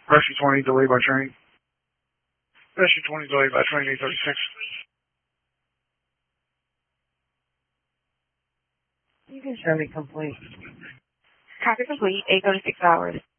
Rescue 20, delayed by train. Rescue 20, delayed by train 836. You can show me complete. Copy complete, 836 hours.